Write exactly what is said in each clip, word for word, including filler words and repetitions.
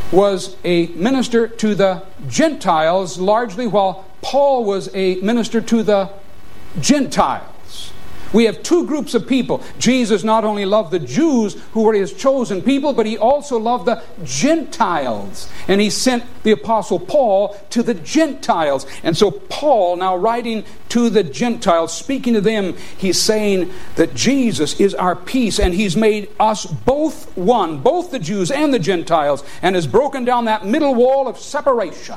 was a minister to the Gentiles largely, while Paul was a minister to the Gentiles. We have two groups of people. Jesus not only loved the Jews who were his chosen people, but he also loved the Gentiles. And he sent the Apostle Paul to the Gentiles. And so Paul, now writing to the Gentiles, speaking to them, he's saying that Jesus is our peace, and he's made us both one, both the Jews and the Gentiles, and has broken down that middle wall of separation.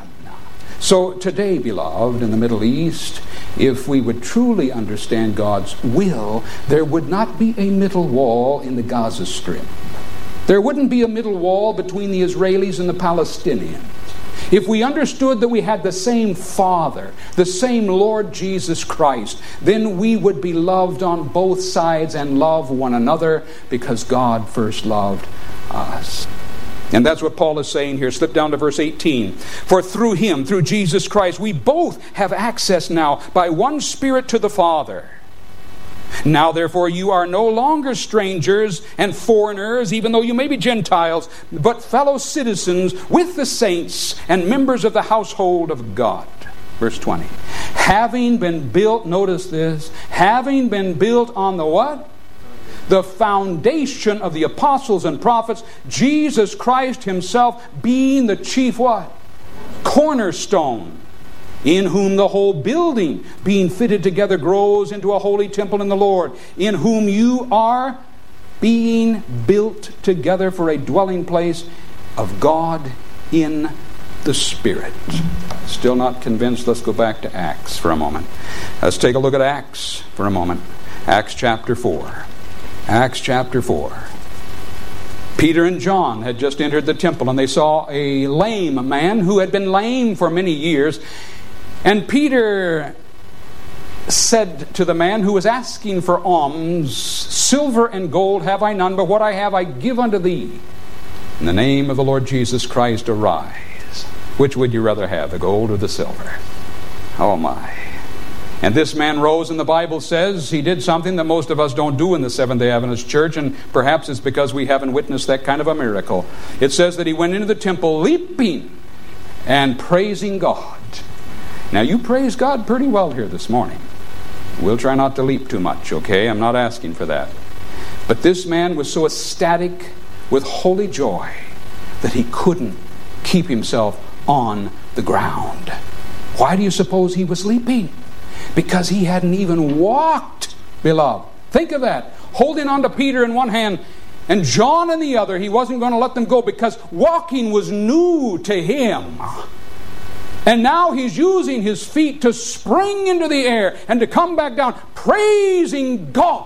So today, beloved, in the Middle East, if we would truly understand God's will, there would not be a middle wall in the Gaza Strip. There wouldn't be a middle wall between the Israelis and the Palestinians. If we understood that we had the same Father, the same Lord Jesus Christ, then we would be loved on both sides and love one another because God first loved us. And that's what Paul is saying here. Slip down to verse eighteen. For through him, through Jesus Christ, we both have access now by one Spirit to the Father. Now therefore you are no longer strangers and foreigners, even though you may be Gentiles, but fellow citizens with the saints and members of the household of God. Verse twenty. Having been built, notice this, having been built on the what? The foundation of the apostles and prophets, Jesus Christ himself being the chief what? Cornerstone, in whom the whole building being fitted together grows into a holy temple in the Lord, in whom you are being built together for a dwelling place of God in the Spirit. Still not convinced? Let's go back to Acts for a moment. Let's take a look at Acts for a moment. Acts chapter four. Acts chapter four. Peter and John had just entered the temple, and they saw a lame man who had been lame for many years. And Peter said to the man who was asking for alms, silver and gold have I none, but what I have I give unto thee. In the name of the Lord Jesus Christ, arise. Which would you rather have, the gold or the silver? Oh my. And this man rose, and the Bible says he did something that most of us don't do in the Seventh-day Adventist Church, and perhaps it's because we haven't witnessed that kind of a miracle. It says that he went into the temple leaping and praising God. Now you praise God pretty well here this morning. We'll try not to leap too much, okay? I'm not asking for that. But this man was so ecstatic with holy joy that he couldn't keep himself on the ground. Why do you suppose he was leaping? Because he hadn't even walked, beloved. Think of that. Holding on to Peter in one hand and John in the other. He wasn't going to let them go because walking was new to him. And now he's using his feet to spring into the air and to come back down, praising God.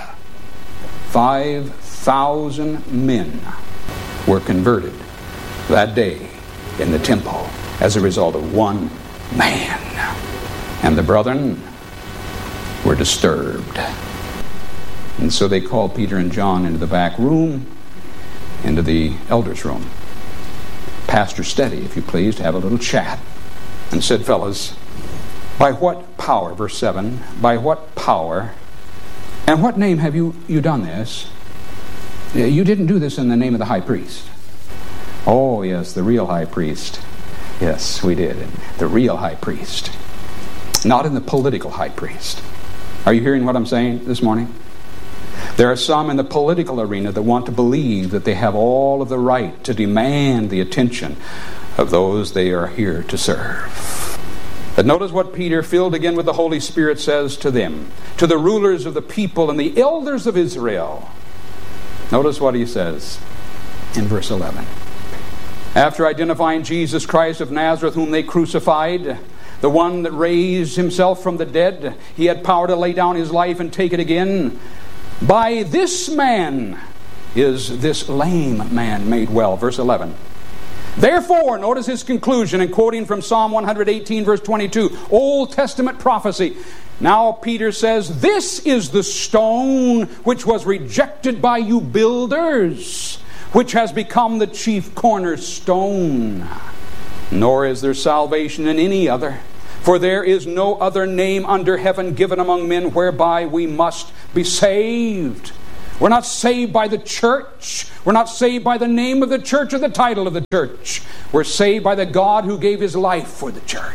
Five thousand men were converted that day in the temple as a result of one man. And the brethren were disturbed. And so they called Peter and John into the back room, into the elders' room. Pastor Steady, if you please, to have a little chat. And said, fellas, by what power, verse seven, by what power, and what name have you, you done this? You didn't do this in the name of the high priest. Oh, yes, the real high priest. Yes, we did. The real high priest. Not in the political high priest. Are you hearing what I'm saying this morning? There are some in the political arena that want to believe that they have all of the right to demand the attention of those they are here to serve. But notice what Peter, filled again with the Holy Spirit, says to them, to the rulers of the people and the elders of Israel. Notice what he says in verse eleven. After identifying Jesus Christ of Nazareth, whom they crucified, the one that raised himself from the dead, he had power to lay down his life and take it again. By this man is this lame man made well. Verse eleven. Therefore, notice his conclusion, and quoting from Psalm one eighteen, verse twenty-two, Old Testament prophecy. Now Peter says, this is the stone which was rejected by you builders, which has become the chief cornerstone. Nor is there salvation in any other, for there is no other name under heaven given among men whereby we must be saved. We're not saved by the church. We're not saved by the name of the church or the title of the church. We're saved by the God who gave His life for the church.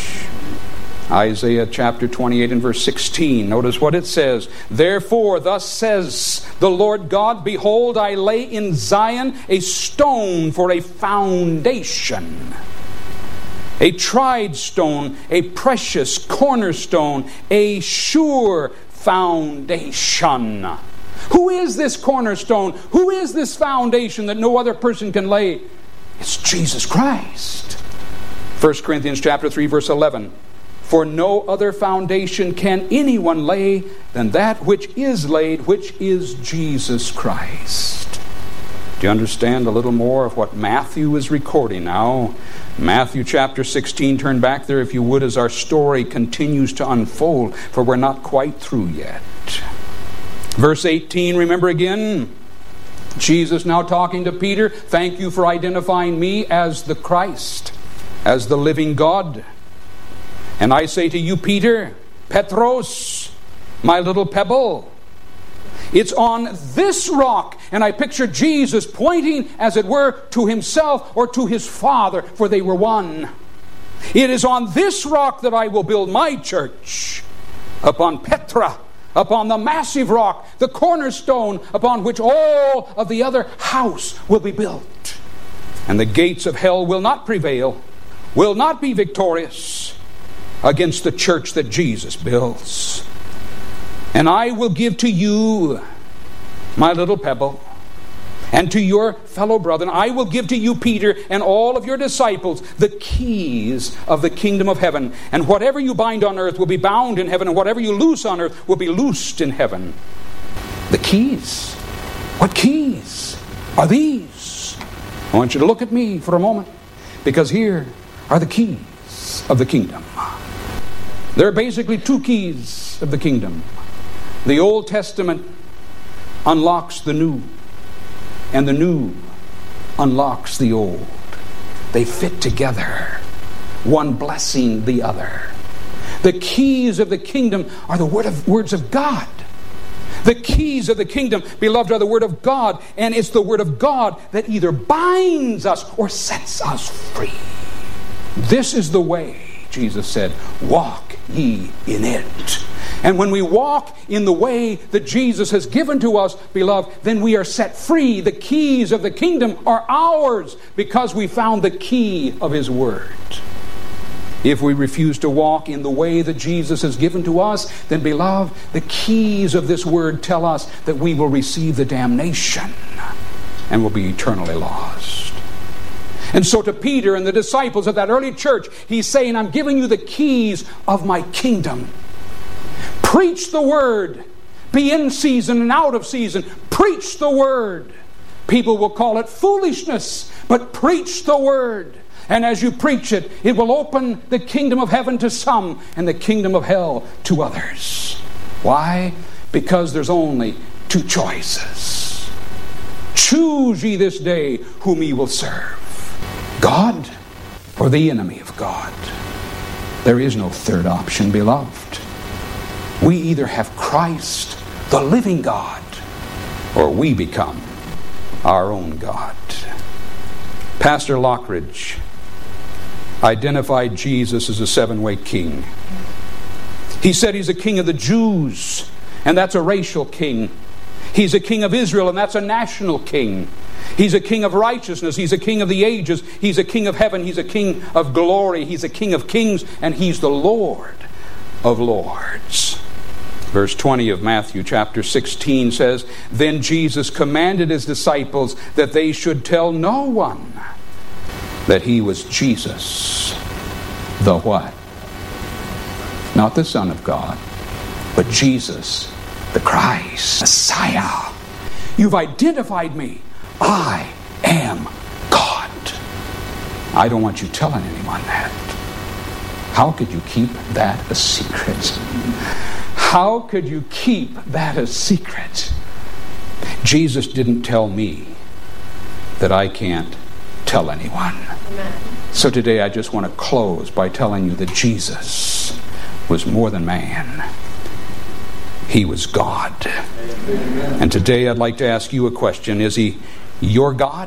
Isaiah chapter twenty-eight and verse sixteen. Notice what it says. Therefore, thus says the Lord God, behold, I lay in Zion a stone for a foundation. A tried stone, a precious cornerstone, a sure foundation. Who is this cornerstone? Who is this foundation that no other person can lay? It's Jesus Christ. First Corinthians chapter three verse eleven. For no other foundation can anyone lay than that which is laid, which is Jesus Christ. Do you understand a little more of what Matthew is recording now? Matthew chapter sixteen, turn back there if you would as our story continues to unfold, for we're not quite through yet. Verse eighteen, remember again, Jesus now talking to Peter, thank you for identifying me as the Christ, as the living God. And I say to you, Peter, Petros, my little pebble, it's on this rock. And I picture Jesus pointing, as it were, to Himself or to His Father, for they were one. It is on this rock that I will build my church, upon Petra, upon the massive rock, the cornerstone upon which all of the other house will be built. And the gates of hell will not prevail, will not be victorious against the church that Jesus builds. And I will give to you, my little pebble, and to your fellow brother, and I will give to you, Peter, and all of your disciples, the keys of the kingdom of heaven. And whatever you bind on earth will be bound in heaven, and whatever you loose on earth will be loosed in heaven. The keys. What keys are these? I want you to look at me for a moment, because here are the keys of the kingdom. There are basically two keys of the kingdom. The Old Testament unlocks the new, and the new unlocks the old. They fit together, one blessing the other. The keys of the kingdom are the word of, words of God. The keys of the kingdom, beloved, are the word of God, and it's the word of God that either binds us or sets us free. This is the way, Jesus said, walk ye in it. And when we walk in the way that Jesus has given to us, beloved, then we are set free. The keys of the kingdom are ours because we found the key of His word. If we refuse to walk in the way that Jesus has given to us, then, beloved, the keys of this word tell us that we will receive the damnation and will be eternally lost. And so to Peter and the disciples of that early church, He's saying, I'm giving you the keys of my kingdom. Preach the word. Be in season and out of season. Preach the word. People will call it foolishness, but preach the word. And as you preach it, it will open the kingdom of heaven to some and the kingdom of hell to others. Why? Because there's only two choices. Choose ye this day whom ye will serve. God or the enemy of God. There is no third option, beloved. We either have Christ, the living God, or we become our own God. Pastor Lockridge identified Jesus as a seven-way king. He said He's a king of the Jews, and that's a racial king. He's a king of Israel, and that's a national king. He's a king of righteousness. He's a king of the ages. He's a king of heaven. He's a king of glory. He's a king of kings, and He's the Lord of lords. Verse twenty of Matthew chapter sixteen says, Then Jesus commanded His disciples that they should tell no one that He was Jesus, the what? Not the Son of God, but Jesus, the Christ, Messiah. You've identified me. I am God. I don't want you telling anyone that. How could you keep that a secret? How could you keep that a secret? Jesus didn't tell me that I can't tell anyone. Amen. So today I just want to close by telling you that Jesus was more than man. He was God. Amen. And today I'd like to ask you a question. Is He your God?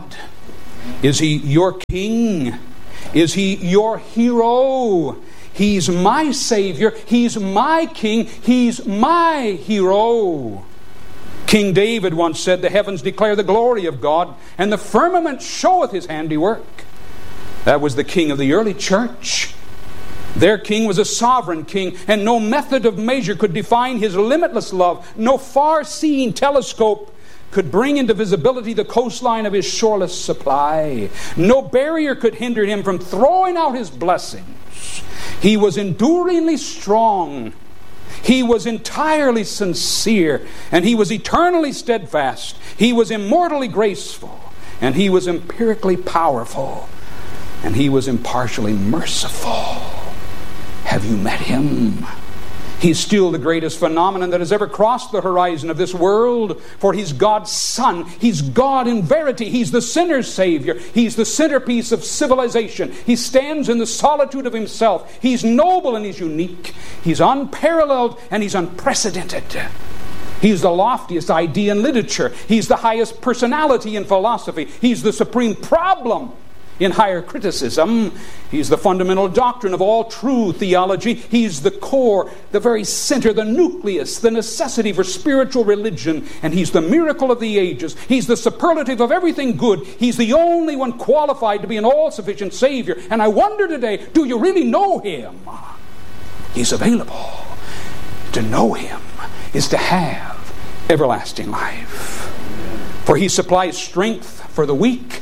Is He your King? Is He your hero? He's my Savior. He's my King. He's my hero. King David once said, "The heavens declare the glory of God, and the firmament showeth His handiwork." That was the king of the early church. Their king was a sovereign king, and no method of measure could define His limitless love. No far-seeing telescope could bring into visibility the coastline of His shoreless supply. No barrier could hinder Him from throwing out His blessings. He was enduringly strong. He was entirely sincere, and He was eternally steadfast. He was immortally graceful, and He was empirically powerful, and He was impartially merciful. Have you met Him? He's still the greatest phenomenon that has ever crossed the horizon of this world, for He's God's Son. He's God in verity. He's the sinner's Savior. He's the centerpiece of civilization. He stands in the solitude of Himself. He's noble and He's unique. He's unparalleled and He's unprecedented. He's the loftiest idea in literature. He's the highest personality in philosophy. He's the supreme problem in higher criticism. He's the fundamental doctrine of all true theology. He's the core, the very center, the nucleus, the necessity for spiritual religion. And He's the miracle of the ages. He's the superlative of everything good. He's the only one qualified to be an all-sufficient Savior. And I wonder today, do you really know Him? He's available. To know Him is to have everlasting life. For He supplies strength for the weak.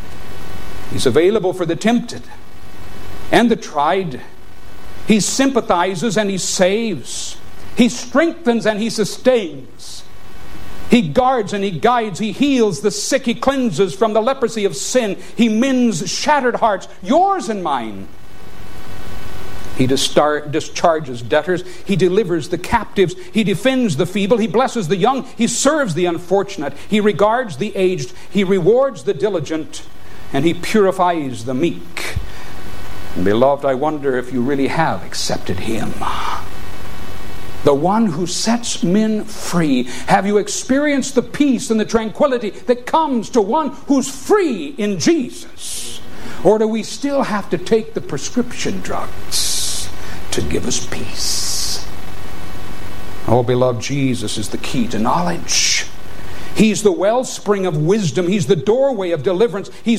He's available for the tempted and the tried. He sympathizes and He saves. He strengthens and He sustains. He guards and He guides. He heals the sick. He cleanses from the leprosy of sin. He mends shattered hearts, yours and mine. He discharges debtors. He delivers the captives. He defends the feeble. He blesses the young. He serves the unfortunate. He regards the aged. He rewards the diligent. And He purifies the meek. And beloved, I wonder if you really have accepted Him, the one who sets men free. Have you experienced the peace and the tranquility that comes to one who's free in Jesus? Or do we still have to take the prescription drugs to give us peace? Oh, beloved, Jesus is the key to knowledge. He's the wellspring of wisdom. He's the doorway of deliverance. He's